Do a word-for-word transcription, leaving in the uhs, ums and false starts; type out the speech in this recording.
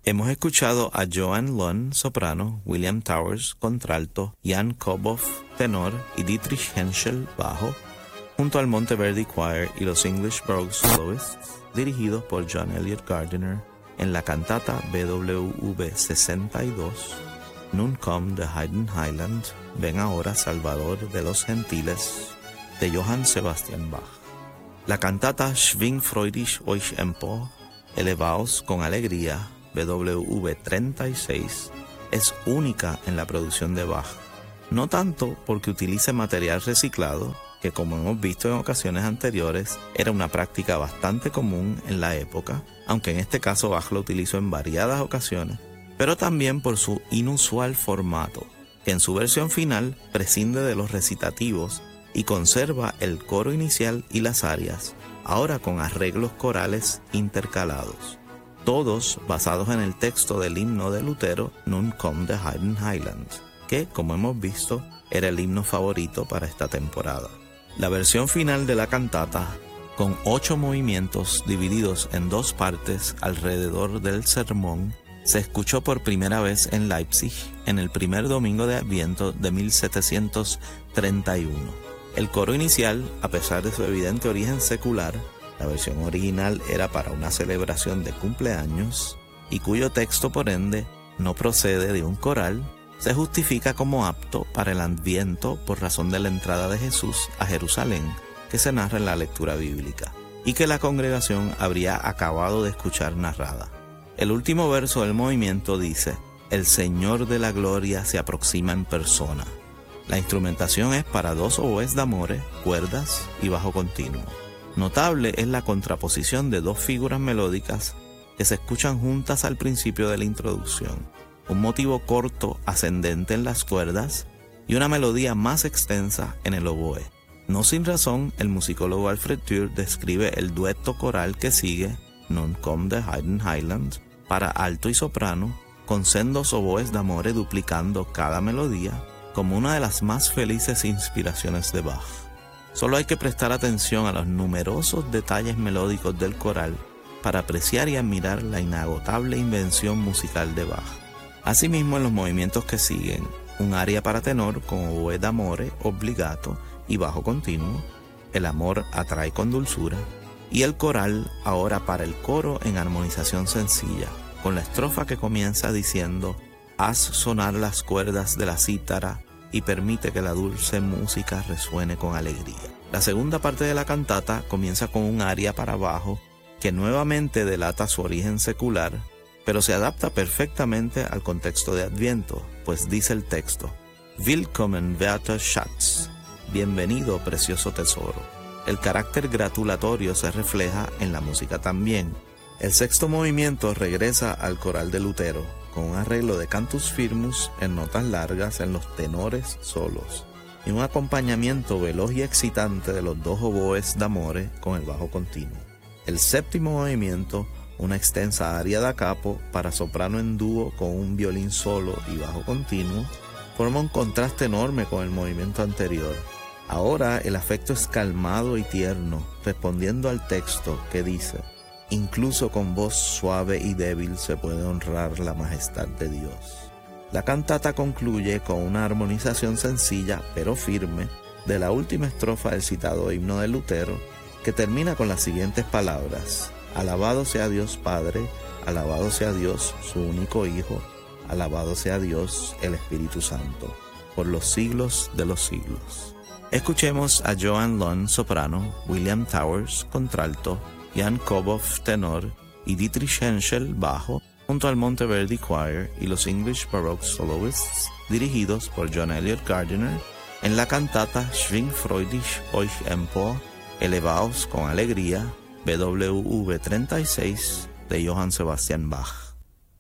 Hemos escuchado a Joan Lund, soprano, William Towers, contralto, Jan Kobov, tenor, y Dietrich Henschel, bajo, junto al Monteverdi Choir y los English Baroque Soloists, dirigidos por John Eliot Gardiner, en la cantata B W V sesenta y dos, Nun komm der Heiden Heiland, Ven ahora Salvador de los Gentiles, de Johann Sebastian Bach. La cantata Schwing freudig euch empor, Elevaos con alegría, B W V treinta y seis, es única en la producción de Bach, no tanto porque utilice material reciclado, que como hemos visto en ocasiones anteriores, era una práctica bastante común en la época, aunque en este caso Bach lo utilizó en variadas ocasiones, pero también por su inusual formato, que en su versión final prescinde de los recitativos y conserva el coro inicial y las arias, ahora con arreglos corales intercalados, todos basados en el texto del himno de Lutero, Nun komm der Heiden Heiland, que, como hemos visto, era el himno favorito para esta temporada. La versión final de la cantata, con ocho movimientos divididos en dos partes alrededor del sermón, se escuchó por primera vez en Leipzig en el primer domingo de Adviento de mil setecientos treinta y uno. El coro inicial, a pesar de su evidente origen secular, la versión original era para una celebración de cumpleaños y cuyo texto, por ende, no procede de un coral, se justifica como apto para el Adviento por razón de la entrada de Jesús a Jerusalén, que se narra en la lectura bíblica, y que la congregación habría acabado de escuchar narrada. El último verso del movimiento dice: El Señor de la Gloria se aproxima en persona. La instrumentación es para dos oboes d'amore, cuerdas y bajo continuo. Notable es la contraposición de dos figuras melódicas que se escuchan juntas al principio de la introducción. Un motivo corto ascendente en las cuerdas y una melodía más extensa en el oboe. No sin razón, el musicólogo Alfred Türr describe el dueto coral que sigue, Nun komm der Heiden Heiland, para alto y soprano, con sendos oboes d'amore duplicando cada melodía, como una de las más felices inspiraciones de Bach. Solo hay que prestar atención a los numerosos detalles melódicos del coral para apreciar y admirar la inagotable invención musical de Bach. Asimismo, en los movimientos que siguen, un aria para tenor con oboe d'amore, obbligato y bajo continuo, el amor atrae con dulzura, y el coral ahora para el coro en armonización sencilla, con la estrofa que comienza diciendo: haz sonar las cuerdas de la cítara y permite que la dulce música resuene con alegría. La segunda parte de la cantata comienza con un aria para bajo que nuevamente delata su origen secular, pero se adapta perfectamente al contexto de Adviento, pues dice el texto: Willkommen, werter Schatz, bienvenido, precioso tesoro. El carácter gratulatorio se refleja en la música también. El sexto movimiento regresa al coral de Lutero, con un arreglo de cantus firmus en notas largas en los tenores solos, y un acompañamiento veloz y excitante de los dos oboes d'amore con el bajo continuo. El séptimo movimiento, una extensa aria da capo para soprano en dúo con un violín solo y bajo continuo, forma un contraste enorme con el movimiento anterior. Ahora el afecto es calmado y tierno, respondiendo al texto que dice: incluso con voz suave y débil se puede honrar la majestad de Dios. La cantata concluye con una armonización sencilla pero firme de la última estrofa del citado himno de Lutero, que termina con las siguientes palabras: alabado sea Dios Padre, alabado sea Dios su único Hijo, alabado sea Dios el Espíritu Santo, por los siglos de los siglos. Escuchemos a Joan Lund, soprano, William Towers, contralto, Jan Kobov, tenor, y Dietrich Henschel, bajo, junto al Monteverdi Choir y los English Baroque Soloists, dirigidos por John Eliot Gardiner, en la cantata Schwing freudig euch empor, Elevaos con alegría, B W V treinta y seis, de Johann Sebastian Bach.